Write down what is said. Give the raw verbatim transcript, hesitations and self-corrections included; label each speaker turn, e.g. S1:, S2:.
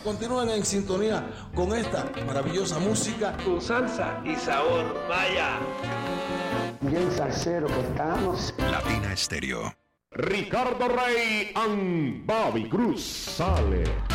S1: Continúen en sintonía con esta maravillosa música.
S2: Con salsa y sabor, vaya.
S3: Bien salsero que estamos.
S4: Latina Estéreo.
S5: Ricardo Rey and Bobby Cruz sale.